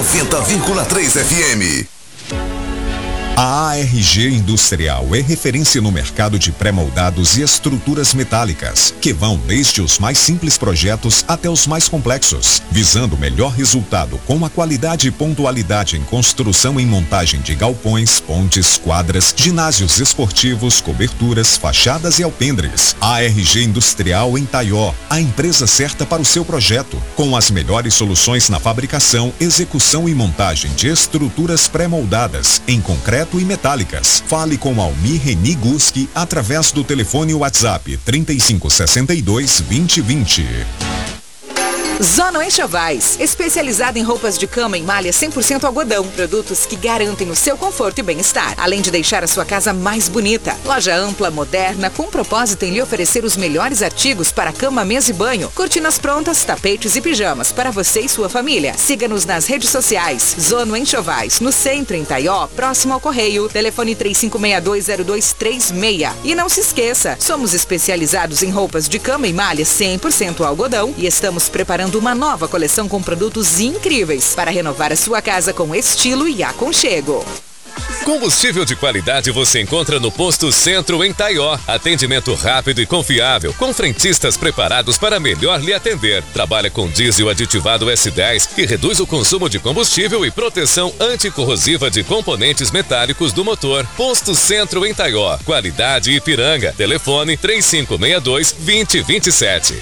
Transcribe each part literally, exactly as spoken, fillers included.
noventa vírgula três F M. A A R G Industrial é referência no mercado de pré-moldados e estruturas metálicas, que vão desde os mais simples projetos até os mais complexos, visando o melhor resultado com a qualidade e pontualidade em construção e montagem de galpões, pontes, quadras, ginásios esportivos, coberturas, fachadas e alpendres. A A R G Industrial em Taió, a empresa certa para o seu projeto, com as melhores soluções na fabricação, execução e montagem de estruturas pré-moldadas em concreto e metálicas. Fale com Almir Reni Guski através do telefone WhatsApp trinta e cinco sessenta e dois, vinte vinte. Zona Enxovais, especializada em roupas de cama em malha cem por cento algodão. Produtos que garantem o seu conforto e bem-estar, além de deixar a sua casa mais bonita. Loja ampla, moderna, com propósito em lhe oferecer os melhores artigos para cama, mesa e banho. Cortinas prontas, tapetes e pijamas para você e sua família. Siga-nos nas redes sociais. Zona Enxovais, no centro, em Taió, próximo ao Correio. Telefone três cinco seis dois zero dois três seis. E não se esqueça, somos especializados em roupas de cama e malha cem por cento algodão e estamos preparando uma nova coleção com produtos incríveis para renovar a sua casa com estilo e aconchego. Combustível de qualidade você encontra no Posto Centro em Taió. Atendimento rápido e confiável, com frentistas preparados para melhor lhe atender. Trabalha com diesel aditivado S dez, que reduz o consumo de combustível e proteção anticorrosiva de componentes metálicos do motor. Posto Centro em Taió. Qualidade Ipiranga. Telefone três cinco seis dois, vinte vinte e sete.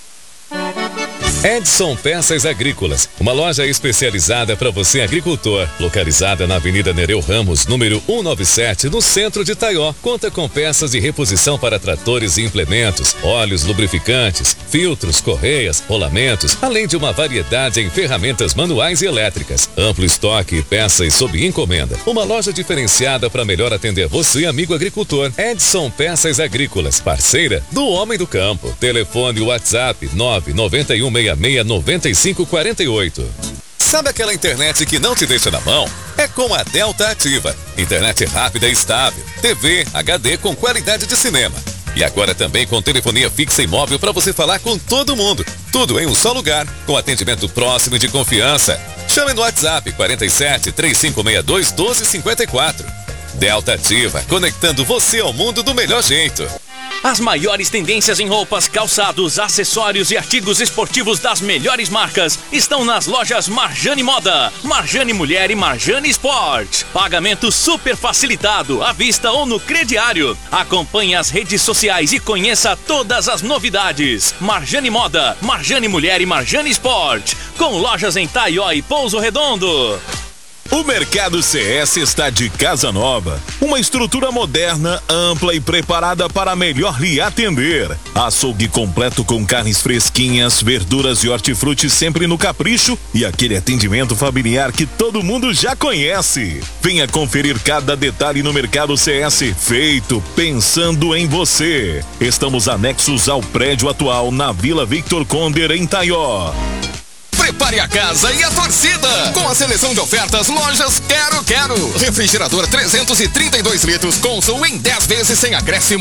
Edson Peças Agrícolas, uma loja especializada para você agricultor, localizada na Avenida Nereu Ramos, número cento e noventa e sete, no centro de Taió. Conta com peças de reposição para tratores e implementos, óleos lubrificantes, filtros, correias, rolamentos, além de uma variedade em ferramentas manuais e elétricas. Amplo estoque e peças sob encomenda. Uma loja diferenciada para melhor atender você, amigo agricultor. Edson Peças Agrícolas, parceira do Homem do Campo. Telefone WhatsApp nove nove um, seis seis nove cinco quatro oito. Sabe aquela internet que não te deixa na mão? É com a Delta Ativa. Internet rápida e estável. T V, H D com qualidade de cinema. E agora também com telefonia fixa e móvel para você falar com todo mundo. Tudo em um só lugar, com atendimento próximo e de confiança. Chame no WhatsApp quarenta e sete, três cinco seis dois, doze cinquenta e quatro. Delta Ativa, conectando você ao mundo do melhor jeito. As maiores tendências em roupas, calçados, acessórios e artigos esportivos das melhores marcas estão nas lojas Marjane Moda, Marjane Mulher e Marjane Sport. Pagamento super facilitado, à vista ou no crediário. Acompanhe as redes sociais e conheça todas as novidades. Marjane Moda, Marjane Mulher e Marjane Sport, com lojas em Taió e Pouso Redondo. O Mercado C S está de casa nova, uma estrutura moderna, ampla e preparada para melhor lhe atender. Açougue completo com carnes fresquinhas, verduras e hortifruti sempre no capricho e aquele atendimento familiar que todo mundo já conhece. Venha conferir cada detalhe no Mercado C S, feito pensando em você. Estamos anexos ao prédio atual na Vila Victor Conder, em Taió. Prepare a casa e a torcida com a seleção de ofertas Lojas Quero Quero. Refrigerador trezentos e trinta e dois litros Consul em dez vezes sem acréscimo.